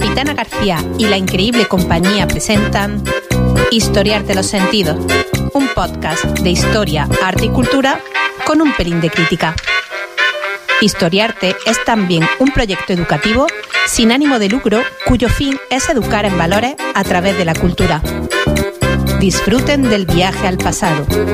Aitana García y La Increíble Compañía presentan Historiarte los sentidos, un podcast de historia, arte y cultura con un pelín de crítica. Historiarte es también un proyecto educativo sin ánimo de lucro cuyo fin es educar en valores a través de la cultura. Disfruten del viaje al pasado.